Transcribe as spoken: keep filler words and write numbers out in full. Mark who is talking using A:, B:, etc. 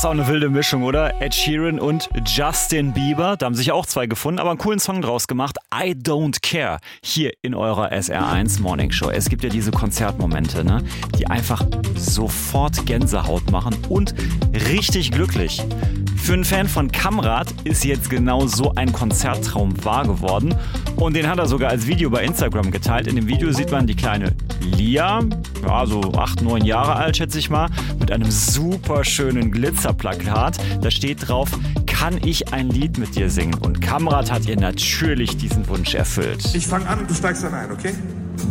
A: Das ist auch eine wilde Mischung, oder? Ed Sheeran und Justin Bieber. Da haben sich auch zwei gefunden, aber einen coolen Song draus gemacht. I Don't Care. Hier in eurer S R eins Morning Show. Es gibt ja diese Konzertmomente, ne? Die einfach sofort Gänsehaut machen und richtig glücklich. Für einen Fan von Kamrat ist jetzt genau so ein Konzerttraum wahr geworden. Und den hat er sogar als Video bei Instagram geteilt. In dem Video sieht man die kleine Lia, ja, so acht, neun Jahre alt, schätze ich mal, mit einem super schönen Glitzerplakat. Da steht drauf, kann ich ein Lied mit dir singen? Und Kamrat hat ihr natürlich diesen Wunsch erfüllt.
B: Ich fange an und du steigst dann ein, okay?